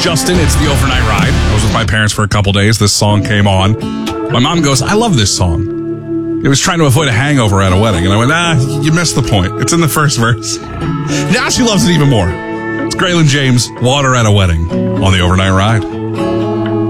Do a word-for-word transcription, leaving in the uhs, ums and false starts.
Justin. It's the Overnight Ride. I was with my parents for a couple days. This song came on. My mom goes, I love this song. It was trying to avoid a hangover at a wedding. And I went, ah, you missed the point. It's in the first verse. Now she loves it even more. It's Graylin James, Water at a Wedding on the Overnight Ride.